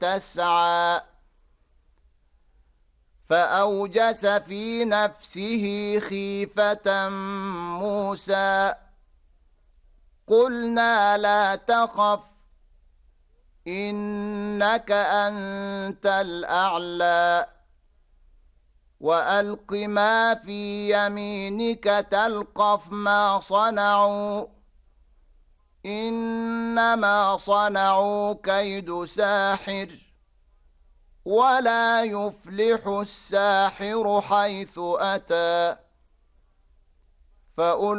تسعى فأوجس في نفسه خيفة موسى قلنا لا تخف إنك أنت الأعلى وألق ما في يمينك تلقف ما صنعوا إنما صنعوا كيد ساحر ولا يفلح الساحر حيث أتى